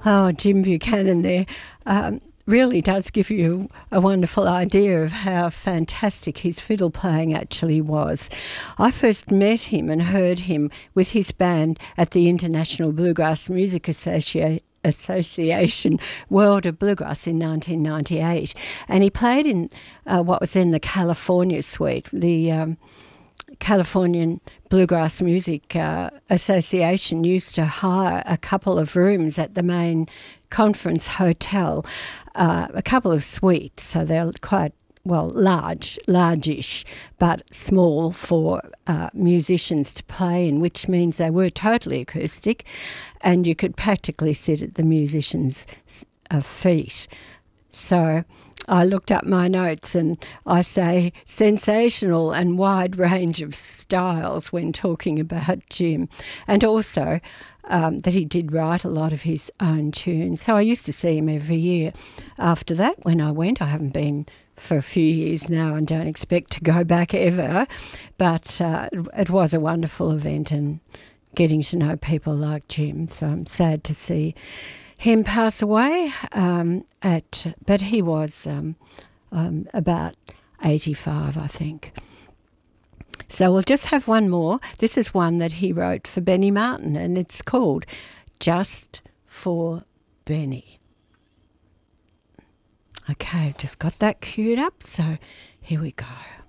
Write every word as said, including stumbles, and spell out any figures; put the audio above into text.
Oh, Jim Buchanan there um, really does give you a wonderful idea of how fantastic his fiddle playing actually was. I first met him and heard him with his band at the International Bluegrass Music Associa- Association World of Bluegrass in nineteen ninety-eight, and he played in uh, what was then the California Suite, the um, Californian Bluegrass Music uh, Association used to hire a couple of rooms at the main conference hotel, uh, a couple of suites, so they're quite, well, large, largish, but small for uh, musicians to play in, which means they were totally acoustic, and you could practically sit at the musicians' uh, feet. So I looked up my notes and I say sensational and wide range of styles when talking about Jim, and also um, that he did write a lot of his own tunes. So I used to see him every year. After that, when I went, I haven't been for a few years now and don't expect to go back ever, but uh, it was a wonderful event and getting to know people like Jim. So I'm sad to see him pass away, um, at, but he was um, um, about eighty-five, I think. So we'll just have one more. This is one that he wrote for Benny Martin, and it's called Just for Benny. Okay, I've just got that queued up, so here we go.